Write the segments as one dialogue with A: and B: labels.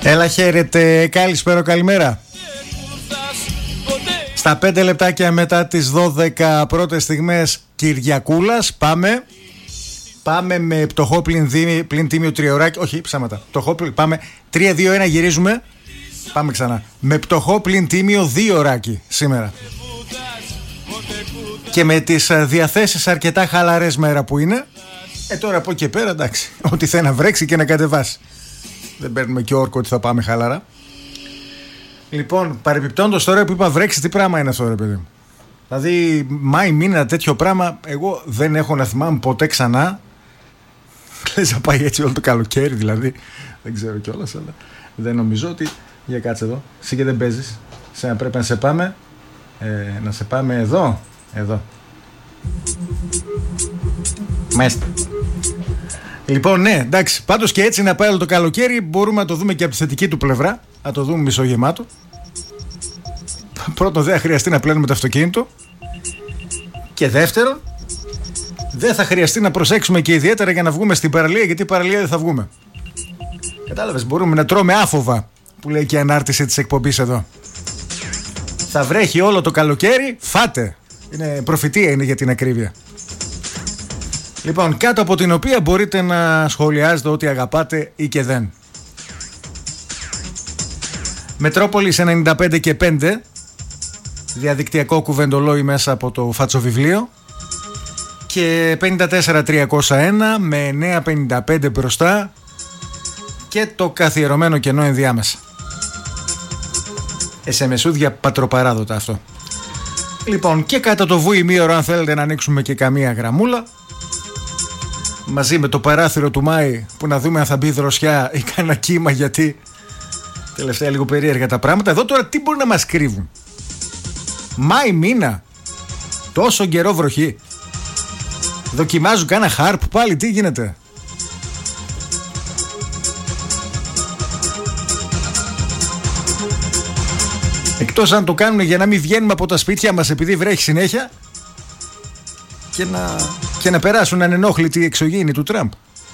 A: Έλα, χαίρετε, καλησπέρα, καλημέρα. Στα 5 λεπτάκια μετά τις 12 πρώτες στιγμές Κυριακούλας πάμε με πτωχό πλην τίμιο τριωράκι. Όχι, ψάματα. Πτωχό, πάμε 3-2-1, γυρίζουμε. Πάμε ξανά. Με πτωχό πλην τίμιο 2 ωράκι σήμερα. Και με τις διαθέσεις αρκετά χαλαρές μέρα που είναι. Τώρα από εκεί πέρα, εντάξει, ό,τι θέλει να βρέξει και να κατεβάσει. Δεν παίρνουμε και όρκο ότι θα πάμε χαλαρά. Λοιπόν, παρεμπιπτόντως τώρα που είπα βρέξει, τι πράγμα είναι αυτό, ρε παιδί μου? Δηλαδή, Μάη μήνα τέτοιο πράγμα, εγώ δεν έχω να θυμάμαι ποτέ ξανά. Λες να πάει έτσι όλο το καλοκαίρι, δηλαδή. Δεν ξέρω κιόλας, αλλά δεν νομίζω ότι. Για κάτσε εδώ. Εσύ και δεν παίζεις. Σένα πρέπει να σε πάμε. Να σε πάμε εδώ. Εδώ. Μάλιστα. Λοιπόν, ναι, εντάξει. Πάντως και έτσι να πάει όλο το καλοκαίρι, μπορούμε να το δούμε και από τη θετική του πλευρά. Να το δούμε μισογεμάτο. Πρώτον, δεν θα χρειαστεί να πλένουμε το αυτοκίνητο. Και δεύτερον, δεν θα χρειαστεί να προσέξουμε και ιδιαίτερα για να βγούμε στην παραλία, γιατί παραλία δεν θα βγούμε. Κατάλαβες, μπορούμε να τρώμε άφοβα, που λέει και η ανάρτηση της εκπομπής εδώ. Θα βρέχει όλο το καλοκαίρι, φάτε. Είναι προφητεία, είναι για την ακρίβεια. Λοιπόν, κάτω από την οποία μπορείτε να σχολιάζετε ό,τι αγαπάτε ή και δεν. Μετρόπολης 95 και 5, διαδικτυακό κουβεντολόι μέσα από το φατσοβιβλίο, και 54-301 με 955 μπροστά και το καθιερωμένο κενό ενδιάμεσα. SMS-ούδια πατροπαράδοτα αυτό. Λοιπόν, και κατά το βουημίωρο, αν θέλετε να ανοίξουμε και καμία γραμμούλα, μαζί με το παράθυρο του Μάη, που να δούμε αν θα μπει δροσιά ή κανένα κύμα, γιατί τελευταία λίγο περίεργα τα πράγματα. Εδώ τώρα τι μπορεί να μας κρύβουν? Μάη μήνα, τόσο καιρό βροχή. Δοκιμάζουν κάνα χάρπ πάλι, τι γίνεται? Εκτός αν το κάνουν για να μην βγαίνουμε από τα σπίτια μας επειδή βρέχει συνέχεια και να περάσουν ανενόχλητοι εξωγήινοι του Τραμπ.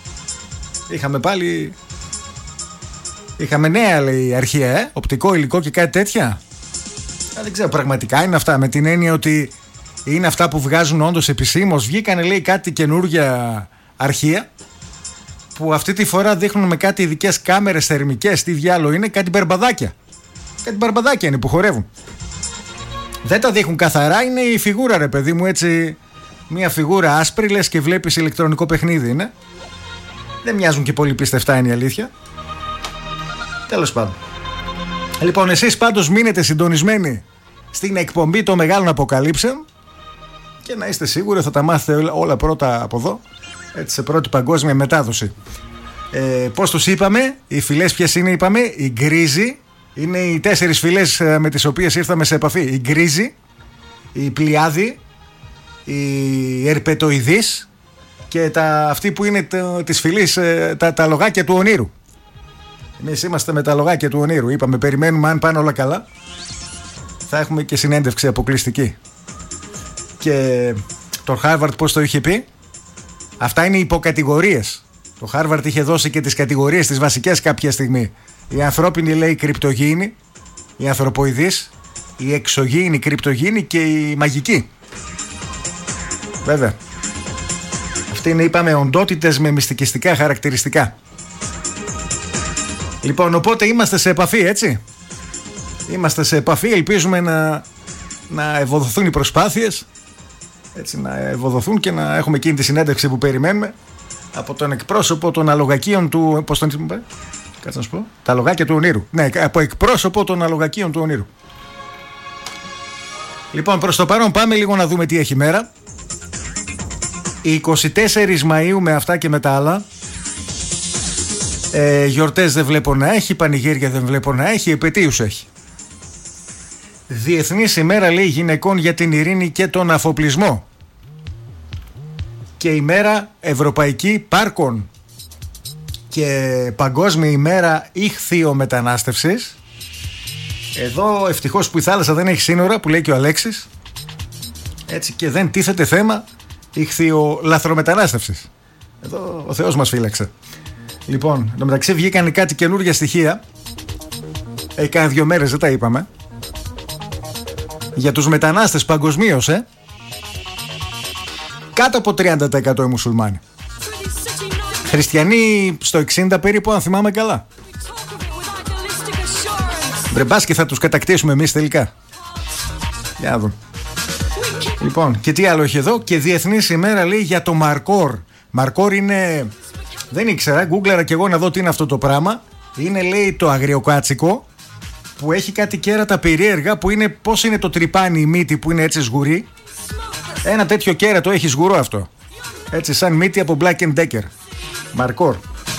A: Είχαμε νέα, λέει, αρχεία, οπτικό υλικό και κάτι τέτοια. Δεν ξέρω, πραγματικά είναι αυτά, με την έννοια ότι είναι αυτά που βγάζουν όντως επισήμως? Βγήκανε, λέει, κάτι καινούργια αρχεία που αυτή τη φορά δείχνουν με κάτι ειδικές κάμερες θερμικές, τι διάλογο είναι, κάτι μπαρμπαδάκια. Κάτι μπαρμπαδάκια είναι που χορεύουν. Δεν τα δείχνουν καθαρά, είναι η φιγούρα, ρε παιδί μου, έτσι. Μια φιγούρα άσπρη, λες και βλέπεις ηλεκτρονικό παιχνίδι είναι. Δεν μοιάζουν και πολύ πιστευτά, είναι η αλήθεια. Τέλος πάντων. Λοιπόν, εσείς πάντως μείνετε συντονισμένοι στην εκπομπή των μεγάλων αποκαλύψεων και να είστε σίγουροι θα τα μάθετε όλα πρώτα από εδώ, έτσι, σε πρώτη παγκόσμια μετάδοση. Πώς τους είπαμε, οι φυλές ποιες είναι? Είπαμε, η γκρίζη. Είναι οι 4 φυλές με τις οποίες ήρθαμε σε επαφή. Η γκρίζη, η πλιάδη, η ερπετοειδής και αυτή που είναι της φυλής, τα λογάκια του ονείρου. Εμείς είμαστε με τα λογάκια του ονείρου. Είπαμε, περιμένουμε, αν πάνε όλα καλά θα έχουμε και συνέντευξη αποκλειστική. Και το Χάρβαρντ πώς το είχε πει? Αυτά είναι υποκατηγορίες. Το Χάρβαρντ είχε δώσει και τις κατηγορίες, τις βασικές κάποια στιγμή. Η ανθρώπινη, λέει, κρυπτογίνη, η ανθρωποειδής, η εξωγήινη κρυπτογίνη και η μαγική. Βέβαια. Αυτοί είναι, είπαμε, οντότητες με μυστικιστικά χαρακτηριστικά. Λοιπόν, οπότε είμαστε σε επαφή, έτσι. Είμαστε σε επαφή, ελπίζουμε να ευοδοθούν οι προσπάθειες, έτσι, να ευοδοθούν και να έχουμε εκείνη τη συνέντευξη που περιμένουμε από τον εκπρόσωπο των αλογακίων του... Πώς τον είπαμε? Κάτσε να σου πω. Τα λογάκια του ονείρου. Ναι, από εκπρόσωπο των αλογακίων του ονείρου. Λοιπόν, προς το παρόν πάμε λίγο να δούμε τι έχει μέρα. Οι 24 Μαΐου με αυτά και με τα άλλα. Γιορτές δεν βλέπω να έχει, πανηγύρια δεν βλέπω να έχει, επετείους έχει. Διεθνής ημέρα, λέει, γυναικών για την ειρήνη και τον αφοπλισμό. Και ημέρα ευρωπαϊκή πάρκων. Και παγκόσμια ημέρα ηχθειομετανάστευσης. Εδώ ευτυχώς που η θάλασσα δεν έχει σύνορα, που λέει και ο Αλέξης, έτσι, και δεν τίθεται θέμα ηχθειολαθρομετανάστευσης. Εδώ ο Θεός μας φύλαξε. Λοιπόν, εν τω μεταξύ βγήκαν κάτι καινούργια στοιχεία Έχει κάνει 2 μέρες, δεν τα είπαμε. Για τους μετανάστες παγκοσμίως, κάτω από 30% οι μουσουλμάνοι. Χριστιανοί στο 60 περίπου, αν θυμάμαι καλά. Βρε μπας και θα τους κατακτήσουμε εμείς τελικά. Για να δούμε. Λοιπόν, και τι άλλο έχει εδώ? Και διεθνής ημέρα, λέει, για το Μαρκόρ. Μαρκόρ είναι... Δεν ήξερα, γκούγκλαρα και εγώ να δω τι είναι αυτό το πράγμα. Είναι, λέει, το αγριοκάτσικο που έχει κάτι κέρατα περίεργα που είναι... Πώς είναι το τρυπάνι, η μύτη που είναι έτσι σγουρή. Ένα τέτοιο κέρατο έχει σγουρό αυτό. Έτσι σαν μύτη από Black & Decker. Μαρκόρ.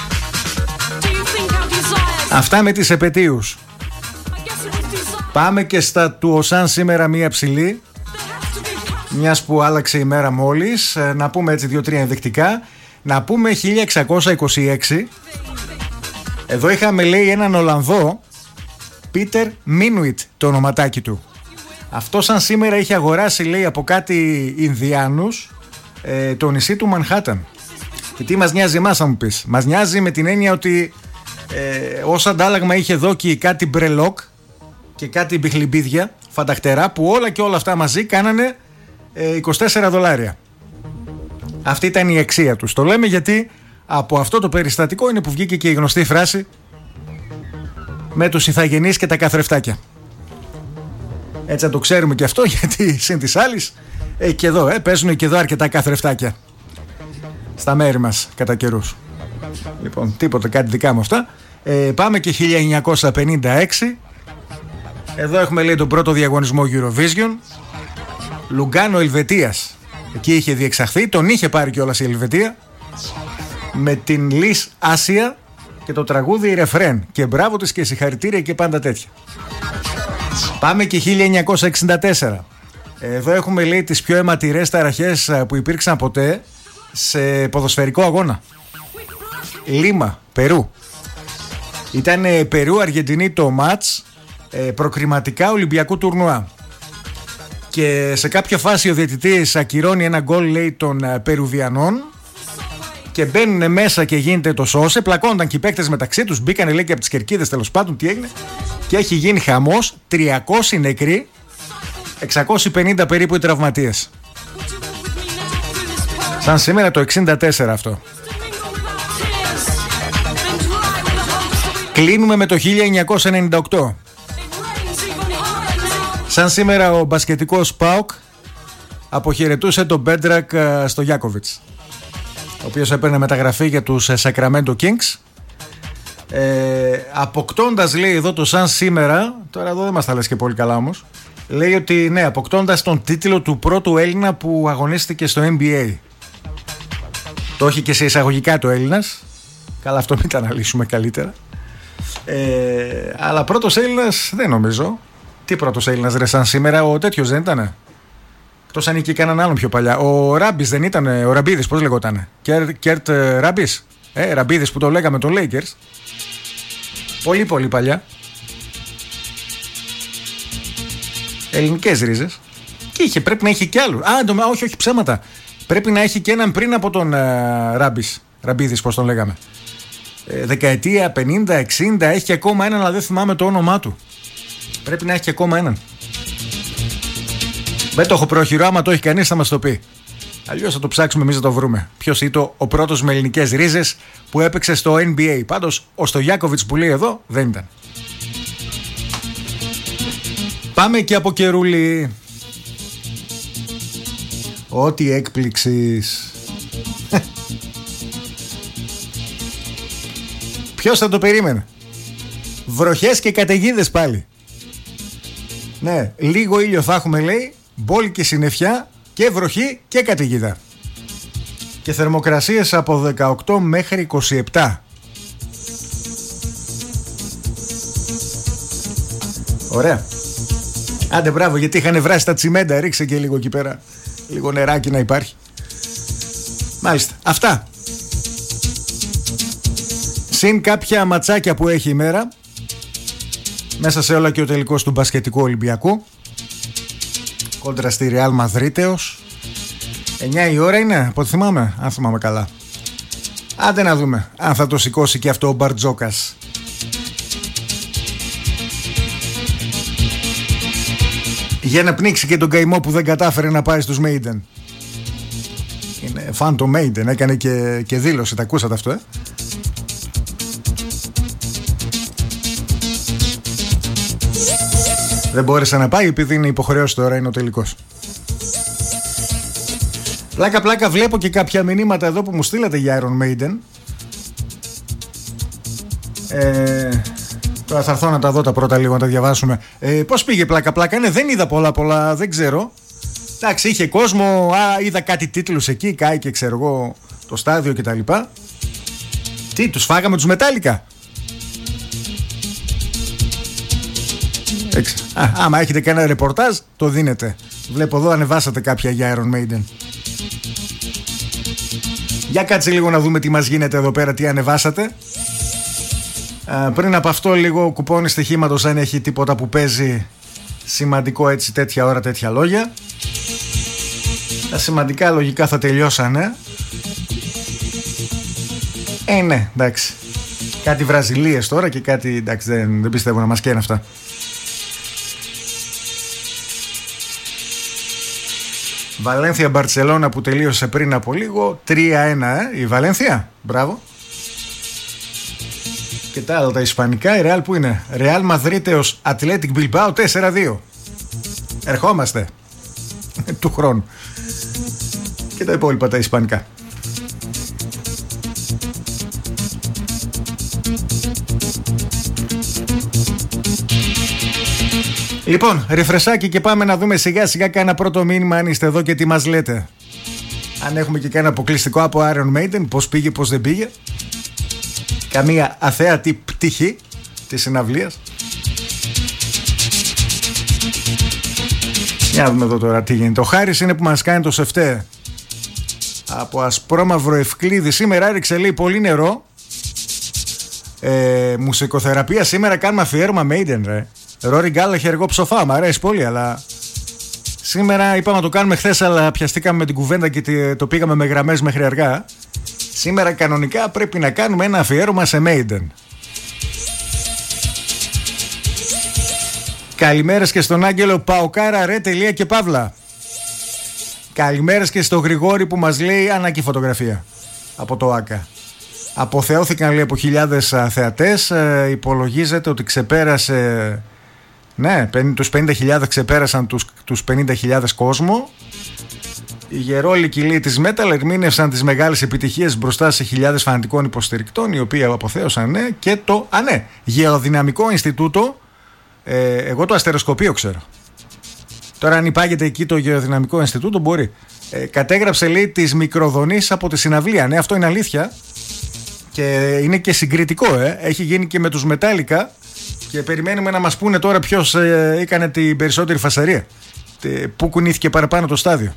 A: Αυτά με τις επετείους. Πάμε και στα του ΟΣΑΝ σήμερα μία ψηλή. Μιας που άλλαξε η μέρα μόλις. Να πούμε έτσι 2-3 ενδεικτικά. Να πούμε 1626. Εδώ είχαμε, λέει, έναν Ολλανδό, Πίτερ Μίνουιτ το ονοματάκι του. Αυτό σαν σήμερα είχε αγοράσει, λέει, από κάτι Ινδιάνους το νησί του Μανχάταν. Και τι μας νοιάζει εμάς, θα μου πεις? Μας νοιάζει με την έννοια ότι ως αντάλλαγμα είχε δόκι κάτι μπρελόκ και κάτι μπιχλιμπίδια φανταχτερά που όλα και όλα αυτά μαζί κάνανε $24. Αυτή ήταν η αξία τους. Το λέμε γιατί από αυτό το περιστατικό είναι που βγήκε και η γνωστή φράση με τους ηθαγενείς και τα καθρεφτάκια. Έτσι να το ξέρουμε και αυτό, γιατί συν της άλλης και εδώ παίζουν και εδώ αρκετά καθρεφτάκια στα μέρη μας κατά καιρούς. Λοιπόν, τίποτα, κάτι δικά μου αυτά. Πάμε και 1956. Εδώ έχουμε, λέει, τον πρώτο διαγωνισμό Eurovision. Λουγκάνο, Ελβετίας. Εκεί είχε διεξαχθεί, τον είχε πάρει κιόλας η Ελβετία με την Λις Άσια και το τραγούδι Ρεφρέν. Και μπράβο της και συγχαρητήρια και πάντα τέτοια. Πάμε και 1964. Εδώ έχουμε, λέει, τις πιο αιματηρές ταραχές που υπήρξαν ποτέ σε ποδοσφαιρικό αγώνα. Λίμα, Περού. Ήταν Περού-Αργεντινή το μάτς προκριματικά Ολυμπιακού τουρνουά. Και σε κάποια φάση ο διαιτητής ακυρώνει ένα γκολ, λέει, των Περουβιανών και μπαίνουν μέσα και γίνεται το σώσε. Πλακώνταν και οι παίκτες μεταξύ τους, μπήκανε, λέει, και από τις κερκίδες, τέλος πάντων, τι έγινε. Και έχει γίνει χαμός, 300 νεκροί, 650 περίπου οι τραυματίες. Σαν σήμερα το 64 αυτό. Κλείνουμε με το 1998. Σαν σήμερα ο μπασκετικός ΠΑΟΚ αποχαιρετούσε τον Μπέντρακ στο Γιάκοβιτς, ο οποίος έπαιρνε μεταγραφή για τους Sacramento Kings, αποκτώντας, λέει, εδώ το σαν σήμερα, τώρα εδώ δεν μας τα λες και πολύ καλά όμως, λέει ότι ναι, αποκτώντας τον τίτλο του πρώτου Έλληνα που αγωνίστηκε στο NBA. Το έχει και σε εισαγωγικά το Έλληνας. Καλά, αυτό μην τα αναλύσουμε καλύτερα. Αλλά πρώτος Έλληνας δεν νομίζω. Τι πρώτος Έλληνας, ρε, σαν σήμερα? Ο τέτοιος δεν ήτανε? Εκτός αν είχε κανέναν άλλον πιο παλιά. Ο Ράμπης δεν ήτανε? Ο Ραμπίδης, πώς λεγότανε? Κέρτ Ράμπης. Ραμπίδης που το λέγαμε τον Lakers. Πολύ πολύ παλιά. Ελληνικές ρίζες. Και είχε, πρέπει να έχει κι άλλο. Όχι ψέματα. Πρέπει να έχει και έναν πριν από τον Ραμπίδης, πώς τον λέγαμε. Δεκαετία 50-60. Έχει και ακόμα έναν, αλλά δεν θυμάμαι το όνομά του. Πρέπει να έχει και ακόμα έναν. Δεν το έχω πρόχειρο, άμα το έχει κανείς θα μας το πει. Αλλιώς θα το ψάξουμε εμείς να το βρούμε. Ποιος ήταν ο πρώτος με ελληνικές ρίζες που έπαιξε στο NBA. Πάντως ο Στογιάκοβιτς που λέει εδώ δεν ήταν. Πάμε και από καιρούλι. Ό,τι έκπληξης. Ποιος θα το περίμενε? Βροχές και καταιγίδες πάλι. Ναι, λίγο ήλιο θα έχουμε, λέει, μπόλικη συννεφιά και βροχή και καταιγίδα. Και θερμοκρασίες από 18 μέχρι 27. Ωραία. Άντε μπράβο, γιατί είχαν βράσει τα τσιμέντα. Ρίξε και λίγο εκεί πέρα, λίγο νεράκι να υπάρχει. Μάλιστα, αυτά. Συν κάποια ματσάκια που έχει η μέρα. Μέσα σε όλα και ο τελικός του μπασκετικού Ολυμπιακού κόντρα στη Ρεάλ Μαδρίτεως. 9 η ώρα είναι, από ό,τι θυμάμαι, αν θυμάμαι καλά. Άντε να δούμε αν θα το σηκώσει και αυτό ο Μπαρτζόκας. Για να πνίξει και τον καημό που δεν κατάφερε να πάει στους Maiden. Είναι φαν το Maiden, έκανε και δήλωση, τα ακούσατε αυτό, Δεν μπόρεσε να πάει επειδή είναι υποχρεώσει τώρα, είναι ο τελικός. Πλάκα βλέπω και κάποια μηνύματα εδώ που μου στείλατε για Iron Maiden. Τώρα θα έρθω να τα δω τα πρώτα λίγο, να τα διαβάσουμε. Πώς πήγε πλάκα? Ναι, δεν είδα πολλά, δεν ξέρω. Εντάξει, είχε κόσμο, είδα κάτι τίτλους εκεί, κάηκε ξέρω εγώ το στάδιο κτλ. Τι, τους φάγαμε τους Μετάλλικα? Άμα έχετε κανένα ρεπορτάζ, το δίνετε. Βλέπω εδώ ανεβάσατε κάποια για Iron Maiden. Για κάτσε λίγο να δούμε τι μας γίνεται εδώ πέρα, τι ανεβάσατε. Πριν από αυτό λίγο κουπόνι στοιχήματος, αν έχει τίποτα που παίζει σημαντικό έτσι τέτοια ώρα, τέτοια λόγια. Τα σημαντικά λογικά θα τελειώσανε. Ναι, εντάξει. Κάτι Βραζιλίες τώρα και κάτι, εντάξει, δεν πιστεύω να μας καίνε αυτά. Βαλένθια Μπαρτσελώνα που τελείωσε πριν από λίγο, 3-1 η Βαλένθια, μπράβο. Και τα άλλα τα ισπανικά, η Ρεάλ που είναι? Ρεάλ Μαδρίτεως Ατλέτικ Μπιλμπάο 4-2. Ερχόμαστε του χρόνου. Και τα υπόλοιπα τα ισπανικά. Λοιπόν, ρεφρεσάκι και πάμε να δούμε σιγά σιγά κάνα πρώτο μήνυμα, αν είστε εδώ και τι μας λέτε. Αν έχουμε και κάνα αποκλειστικό από Iron Maiden, πώς πήγε, πώς δεν πήγε. Καμία αθέατη πτυχή της συναυλίας. Για να δούμε εδώ τώρα τι γίνεται. Ο Χάρης είναι που μας κάνει το σεφτέ. Από Ασπρόμαυρο Ευκλήδη. Σήμερα έριξε, λέει, πολύ νερό. Μουσικοθεραπεία. Σήμερα κάνουμε αφιέρωμα Maiden, ρε. Ρόρι Γκάλαχερ, εγώ ψοφάω, μ' αρέσει πολύ, αλλά σήμερα είπαμε να το κάνουμε χθες, αλλά πιαστήκαμε με την κουβέντα και το πήγαμε με γραμμές μέχρι αργά. Σήμερα κανονικά πρέπει να κάνουμε ένα αφιέρωμα σε Maiden. Καλημέρες και στον Άγγελο Παοκάρα, ρε, τελεία και παύλα. Καλημέρες και στο Γρηγόρη που μας λέει ανάκη φωτογραφία από το ΆΚΑ. Αποθεώθηκαν, λέει, από χιλιάδες θεατές. Υπολογίζεται ότι ξεπέρασε, ναι, τους 50.000 ξεπέρασαν τους 50.000 κόσμο. Οι γερόλικοι, λέει, της Metal ερμήνευσαν τις μεγάλες επιτυχίες μπροστά σε χιλιάδες φανατικών υποστηρικτών, οι οποίοι αποθέωσαν, ναι, και το Γεωδυναμικό Ινστιτούτο. Εγώ το αστεροσκοπείο ξέρω. Τώρα αν υπάγεται εκεί το Γεωδυναμικό Ινστιτούτο μπορεί. Κατέγραψε, λέει, τις μικροδονήσεις από τη συναυλία. Ναι, αυτό είναι αλήθεια. Και είναι και συγκριτικό, Έχει γίνει και με τους Μετάλλικα. Και περιμένουμε να μας πούνε τώρα ποιος έκανε την περισσότερη φασαρία. Πού κουνήθηκε παραπάνω το στάδιο.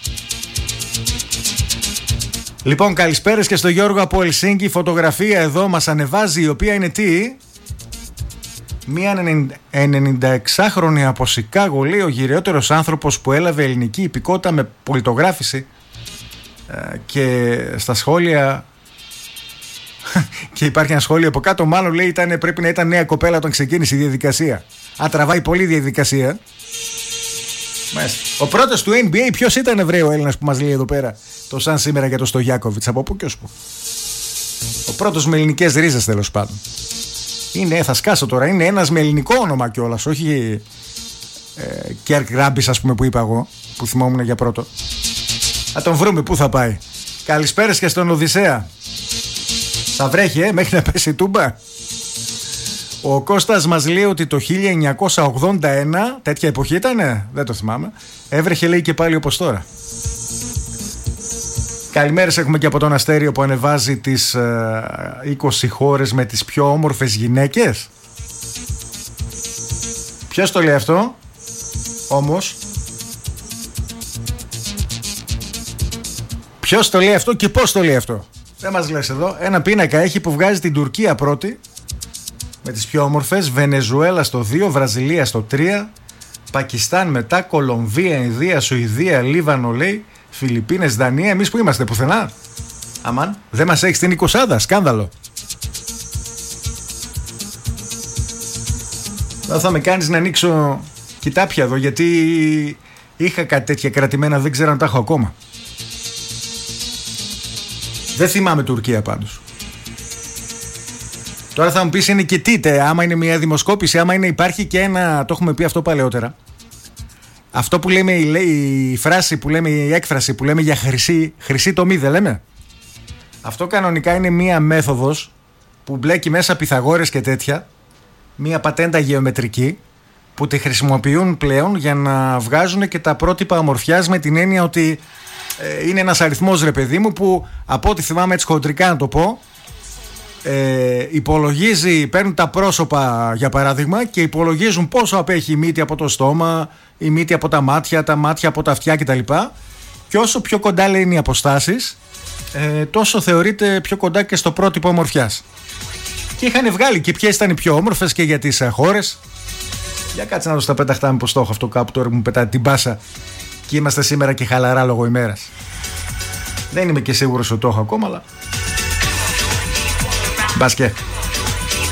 A: Λοιπόν, καλησπέρες και στο Γιώργο από Ελσίνκη. Η φωτογραφία εδώ μας ανεβάζει, η οποία είναι τι? Μία 96χρονη από Σικάγο, λέει, ο γυριότερος άνθρωπος που έλαβε ελληνική υπηκότητα με πολιτογράφηση. Και στα σχόλια... και υπάρχει ένα σχόλιο από κάτω, μάλλον, λέει, πρέπει να ήταν νέα κοπέλα όταν ξεκίνησε η διαδικασία. Τραβάει πολύ διαδικασία. Μάλιστα. Ο πρώτος του NBA ποιος ήταν, βρε, ο Έλληνας που μας λέει εδώ πέρα το σαν σήμερα για το Στογιάκοβιτς? Από πού και ως πού? Ο πρώτος με ελληνικές ρίζες, τέλος πάντων. Είναι, θα σκάσω τώρα, είναι ένας με ελληνικό όνομα κιόλας, όχι Κέρκ Ράμπης, ας πούμε, που είπα εγώ, που θυμόμουν για πρώτο. Θα τον βρούμε, πού θα πάει. Καλησπέρας και στον Οδυσσέα. Θα βρέχει, μέχρι να πέσει η τούμπα. Ο Κώστας μας λέει ότι το 1981, τέτοια εποχή ήτανε, δεν το θυμάμαι, έβρεχε, λέει, και πάλι όπως τώρα. Καλημέρες έχουμε και από τον Αστέριο που ανεβάζει τις 20 χώρες με τις πιο όμορφες γυναίκες. Ποιος το λέει αυτό όμως? Ποιος το λέει αυτό και πώς το λέει αυτό? Δεν μας λες εδώ. Ένα πίνακα έχει που βγάζει την Τουρκία πρώτη με τις πιο όμορφες, Βενεζουέλα στο 2, Βραζιλία στο 3, Πακιστάν μετά, Κολομβία, Ινδία, Σουηδία, Λίβανο, λέει, Φιλιππίνες, Δανία. Εμείς που είμαστε, πουθενά. Αμάν, δεν μας έχεις την 20, σκάνδαλο. Δεν θα με κάνεις να ανοίξω Κοιτά πια εδώ, γιατί είχα κάτι τέτοια κρατημένα, δεν ξέρω αν τα έχω ακόμα. Δεν θυμάμαι Τουρκία πάντως. Τώρα θα μου πεις είναι και τίτε, άμα είναι μια δημοσκόπηση, άμα είναι, υπάρχει και ένα, το έχουμε πει αυτό παλαιότερα. Αυτό που λέμε, η φράση που λέμε, η έκφραση που λέμε για χρυσή τομή, δεν λέμε. Αυτό κανονικά είναι μια μέθοδος που μπλέκει μέσα Πυθαγόρες και τέτοια, μια πατέντα γεωμετρική που τη χρησιμοποιούν πλέον για να βγάζουν και τα πρότυπα ομορφιάς, με την έννοια ότι είναι ένας αριθμός, ρε παιδί μου, που από ό,τι θυμάμαι έτσι χοντρικά να το πω, υπολογίζει, παίρνουν τα πρόσωπα για παράδειγμα και υπολογίζουν πόσο απέχει η μύτη από το στόμα, η μύτη από τα μάτια από τα αυτιά κτλ. Και όσο πιο κοντά λέει είναι οι αποστάσεις, τόσο θεωρείται πιο κοντά και στο πρότυπο ομορφιάς. Και είχαν βγάλει και ποιες ήταν οι πιο όμορφες και για τις χώρες. Για κάτσε να δω στα πέταχτα μήπως το έχω αυτό κάπου, τώρα μου πετάει την πάσα και είμαστε σήμερα και χαλαρά λόγω ημέρας. Δεν είμαι και σίγουρος ότι το έχω ακόμα, αλλά μπας και.